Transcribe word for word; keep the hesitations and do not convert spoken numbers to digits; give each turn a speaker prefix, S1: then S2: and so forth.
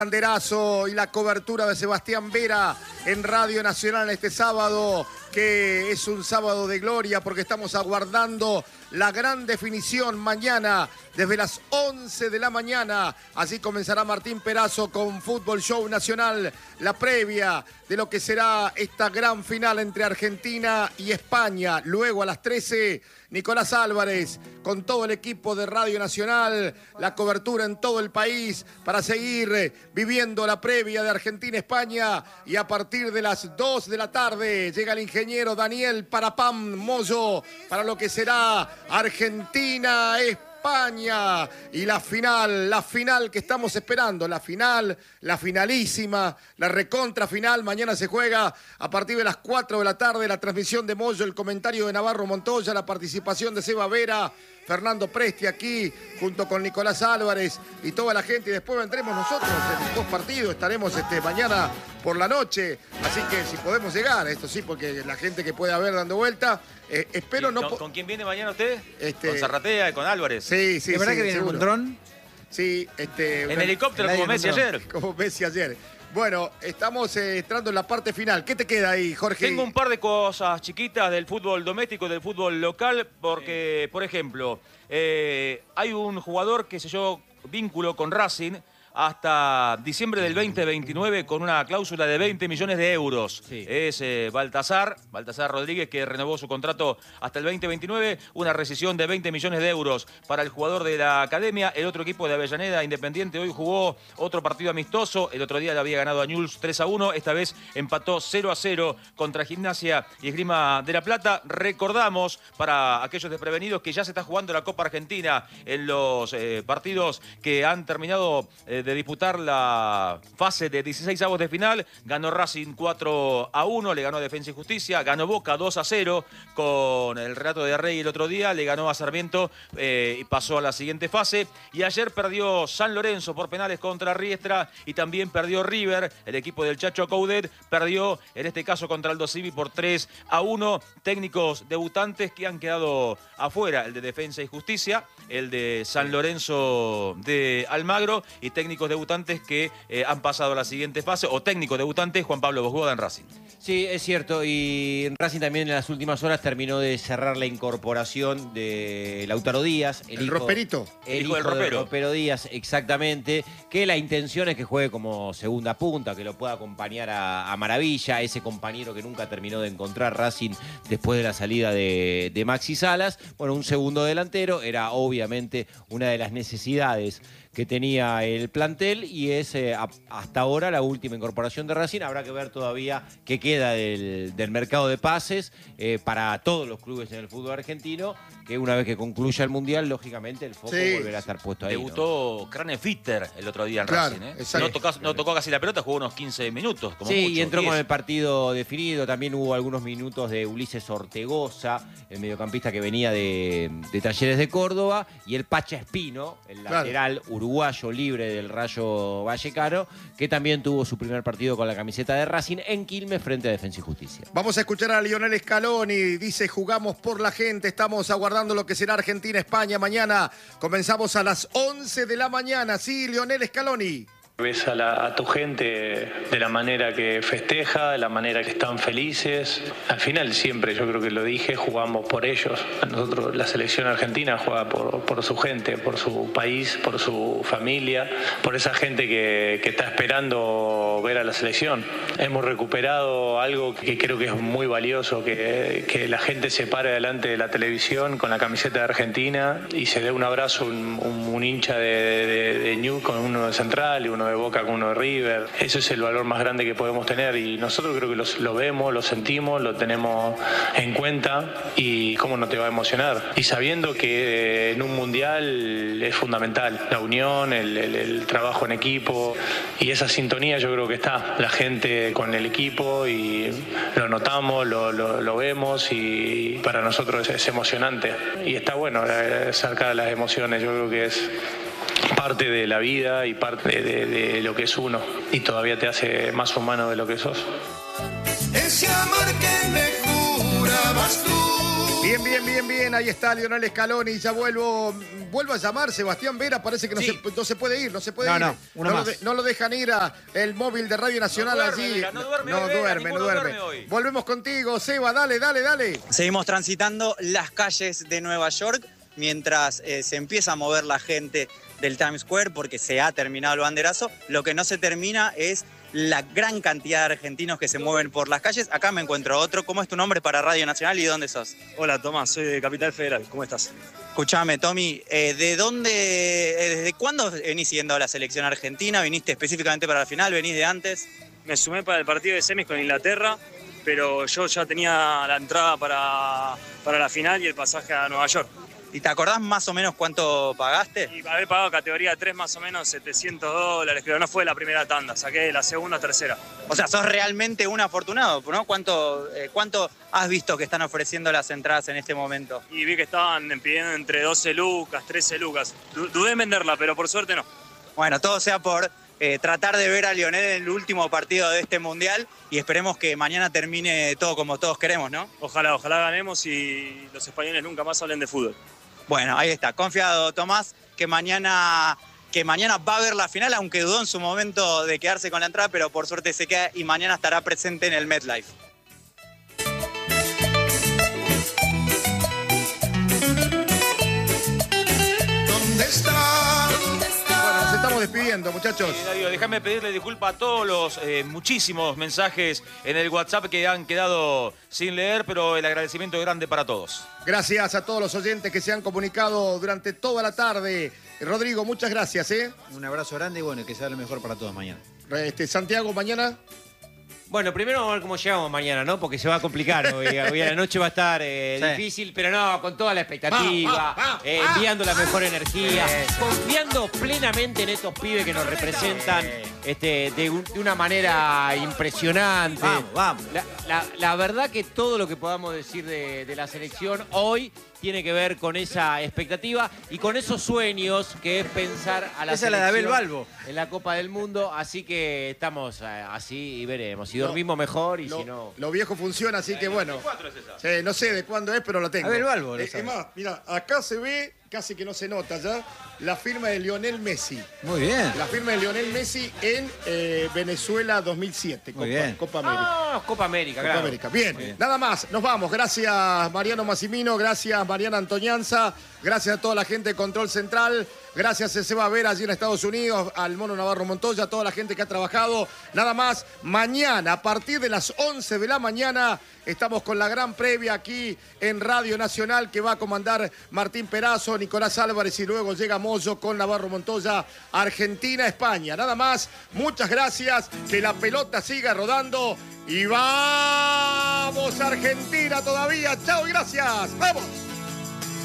S1: Banderazo y la cobertura de Sebastián Vera en Radio Nacional este sábado, que es un sábado de gloria porque estamos aguardando la gran definición mañana desde las once de la mañana. Así comenzará Martín Perazo con Fútbol Show Nacional, la previa de lo que será esta gran final entre Argentina y España. Luego a las trece, Nicolás Álvarez con todo el equipo de Radio Nacional, la cobertura en todo el país para seguir viviendo la previa de Argentina-España. Y a partir de las dos de la tarde llega el ingeniero Daniel Parapam Moyo para lo que será Argentina-España. España y la final, la final que estamos esperando, la final, la finalísima, la recontra final. Mañana se juega a partir de las cuatro de la tarde, la transmisión de Moyo, el comentario de Navarro Montoya, la participación de Seba Vera, Fernando Presti aquí, junto con Nicolás Álvarez y toda la gente. Y después vendremos nosotros en dos partidos, estaremos este, mañana por la noche. Así que si podemos llegar, esto sí, porque la gente que pueda ver dando vuelta, eh, espero no...
S2: ¿Con, ¿Con quién viene mañana usted?
S1: Este...
S2: ¿Con Zarratea y con Álvarez?
S1: Sí, sí,
S3: ¿Es verdad
S1: sí,
S3: que viene
S1: seguro.
S3: con dron?
S1: Sí, este...
S2: En
S1: una...
S2: helicóptero como Messi ayer.
S1: Como Messi ayer. Bueno, estamos eh, entrando en la parte final. ¿Qué te queda ahí, Jorge?
S2: Tengo un par de cosas chiquitas del fútbol doméstico, del fútbol local, porque, por ejemplo, eh, hay un jugador que selló vínculo con Racing hasta diciembre del veinte veintinueve con una cláusula de veinte millones de euros. Sí. Es eh, Baltasar, Baltasar Rodríguez, que renovó su contrato hasta el veinte veintinueve, una rescisión de veinte millones de euros para el jugador de la academia. El otro equipo de Avellaneda, Independiente, hoy jugó otro partido amistoso. El otro día le había ganado a Newell's tres a uno, esta vez empató cero a cero contra Gimnasia y Esgrima de La Plata. Recordamos, para aquellos desprevenidos, que ya se está jugando la Copa Argentina en los eh, partidos que han terminado eh, de disputar la fase de dieciseisavos de final. Ganó Racing cuatro a uno, le ganó a Defensa y Justicia, ganó Boca dos a cero con el relato de Rey el otro día, le ganó a Sarmiento eh, y pasó a la siguiente fase. Y ayer perdió San Lorenzo por penales contra Riestra y también perdió River, el equipo del Chacho Coudet, perdió en este caso contra Aldo Civi por tres a uno. Técnicos debutantes que han quedado afuera, el de Defensa y Justicia, el de San Lorenzo de Almagro, y técnicos debutantes que eh, han pasado a la siguiente fase, o técnicos debutantes, Juan Pablo Bosgoda en Racing.
S3: Sí, es cierto, y Racing también en las últimas horas terminó de cerrar la incorporación de Lautaro Díaz, el,
S1: el
S3: hijo,
S1: roperito.
S3: El,
S2: el hijo
S3: hijo
S2: del
S3: del
S2: ropero.
S3: ropero Díaz, exactamente, que la intención es que juegue como segunda punta, que lo pueda acompañar a, a Maravilla, ese compañero que nunca terminó de encontrar Racing después de la salida de, de Maxi Salas. Bueno, un segundo delantero era obviamente una de las necesidades que tenía el plantel y es eh, a, hasta ahora la última incorporación de Racing. Habrá que ver todavía qué queda del, del mercado de pases eh, para todos los clubes en el fútbol argentino, que una vez que concluya el Mundial, lógicamente el foco sí. volverá a estar puesto ahí.
S2: Debutó, ¿no? Cranenfitter el otro día en
S1: claro,
S2: Racing. ¿eh?
S1: Exacto.
S2: No, tocó, no tocó casi la pelota, jugó unos quince minutos. Como
S3: sí,
S2: mucho,
S3: y entró
S2: diez.
S3: con el partido definido. También hubo algunos minutos de Ulises Ortegoza, el mediocampista que venía de, de Talleres de Córdoba, y el Pacha Espino, el
S1: claro.
S3: lateral uruguayo libre del Rayo Vallecano, que también tuvo su primer partido con la camiseta de Racing en Quilmes frente a Defensa y Justicia.
S1: Vamos a escuchar a Lionel Scaloni, dice: jugamos por la gente, estamos aguardando lo que será Argentina-España mañana. Comenzamos a las once de la mañana, sí, Lionel Scaloni.
S4: Ves a, la, a tu gente de la manera que festeja, de la manera que están felices. Al final siempre, yo creo que lo dije, jugamos por ellos. Nosotros, la selección argentina juega por, por su gente, por su país, por su familia, por esa gente que, que está esperando ver a la selección. Hemos recuperado algo que creo que es muy valioso, que, que la gente se pare delante de la televisión con la camiseta de Argentina y se dé un abrazo, un, un, un hincha de, de, de Newell's con uno de Central y uno de Boca con uno de River. Eso es el valor más grande que podemos tener y nosotros creo que los, lo vemos, lo sentimos, lo tenemos en cuenta y cómo no te va a emocionar. Y sabiendo que en un mundial es fundamental la unión, el, el, el trabajo en equipo y esa sintonía yo creo que está. La gente con el equipo y lo notamos, lo, lo, lo vemos y para nosotros es, es emocionante. Y está bueno sacar las emociones, yo creo que es parte de la vida y parte de, de, de lo que es uno y todavía te hace más humano de lo que sos.
S5: Ese amor que me jurabas tú
S1: Bien, bien, bien, bien. Ahí está Lionel Scaloni. Ya vuelvo, vuelvo a llamar. Sebastián Vera parece que no,
S5: Sí.
S1: se, no se puede ir, no se puede
S5: No,
S1: ir.
S5: no, uno
S1: no,
S5: más.
S1: Lo de- no lo dejan ir a el móvil de Radio Nacional
S2: No duerme,
S1: allí.
S2: Vera, no duerme
S1: no
S2: hoy, Vera,
S1: duerme, no
S2: ninguno
S1: duerme.
S2: duerme hoy.
S1: Volvemos contigo, Seba. Dale, dale, dale.
S6: Seguimos transitando las calles de Nueva York mientras eh, se empieza a mover la gente del Times Square porque se ha terminado el banderazo. Lo que no se termina es la gran cantidad de argentinos que se mueven por las calles. Acá me encuentro otro. ¿Cómo es tu nombre para Radio Nacional y dónde sos?
S7: Hola Tomás, soy de Capital Federal, ¿cómo estás?
S6: Escuchame, Tommy, eh, ¿de dónde, eh, desde cuándo venís siguiendo la selección argentina? ¿Viniste específicamente para la final? ¿Venís de antes?
S7: Me sumé para el partido de semis con Inglaterra, pero yo ya tenía la entrada para, para la final y el pasaje a Nueva York.
S6: ¿Y te acordás más o menos cuánto pagaste?
S7: Y haber pagado categoría tres más o menos setecientos dólares, pero no fue la primera tanda, saqué la segunda o tercera.
S6: O sea, sos realmente un afortunado, ¿no? ¿Cuánto, eh, ¿Cuánto has visto que están ofreciendo las entradas en este momento?
S7: Y vi que estaban pidiendo entre doce lucas, trece lucas. Du- Dudé en venderla, pero por suerte no.
S6: Bueno, todo sea por eh, tratar de ver a Lionel en el último partido de este Mundial y esperemos que mañana termine todo como todos queremos, ¿no?
S7: Ojalá, ojalá ganemos y los españoles nunca más hablen de fútbol.
S6: Bueno, ahí está. Confiado, Tomás, que mañana, que mañana va a ver la final, aunque dudó en su momento de quedarse con la entrada, pero por suerte se queda y mañana estará presente en el MetLife.
S1: ¿Dónde está? Bueno, nos estamos despidiendo, muchachos.
S2: Eh, Darío, déjame pedirle disculpas a todos los eh, muchísimos mensajes en el WhatsApp que han quedado sin leer, pero el agradecimiento es grande para todos.
S1: Gracias a todos los oyentes que se han comunicado durante toda la tarde. Rodrigo, muchas gracias, ¿eh?
S5: Un abrazo grande y bueno, que sea lo mejor para todos mañana.
S1: Este, Santiago, mañana.
S3: Bueno, primero vamos a ver cómo llegamos mañana, ¿no? Porque se va a complicar hoy. Hoy a la noche va a estar eh,
S5: Sí.
S3: difícil, pero no, con toda la expectativa,
S1: Va, va, va,
S3: eh,
S1: va.
S3: enviando la mejor energía,
S5: Sí, sí.
S3: confiando plenamente en estos pibes que nos representan este, de, un- de una manera impresionante.
S5: Vamos, vamos.
S3: La, la- la verdad que todo lo que podamos decir de, de la selección hoy tiene que ver con esa expectativa y con esos sueños que es pensar a la
S5: Esa es la de Abel
S3: selección
S5: Balbo.
S3: en la Copa del Mundo, así que estamos eh, así y veremos. Si dormimos mejor y
S1: Lo,
S3: si no...
S1: lo viejo funciona, así que bueno. Sí, no sé de cuándo es, pero lo tengo.
S5: Abel Balbo, lo
S1: Eh,
S5: sabe.
S1: es más, mira, acá se ve, casi que no se nota ya, la firma de Lionel Messi.
S5: Muy bien.
S1: La firma de Lionel Messi en eh, Venezuela dos mil siete, Copa,
S5: Muy bien.
S1: Copa América.
S3: Ah, Copa América,
S1: Copa
S3: claro.
S1: América. Bien.
S5: Muy bien.
S1: Nada más, nos vamos. Gracias Mariano Massimino, gracias Mariana Antoñanza, gracias a toda la gente de Control Central, gracias a Seba Vera allí en Estados Unidos, al Mono Navarro Montoya, a toda la gente que ha trabajado. Nada más, mañana a partir de las once de la mañana estamos con la gran previa aquí en Radio Nacional que va a comandar Martín Perazo, Nicolás Álvarez y luego llega Moyo con Navarro Montoya, Argentina, España. Nada más, muchas gracias, que la pelota siga rodando y vamos Argentina todavía. Chao y gracias. Vamos.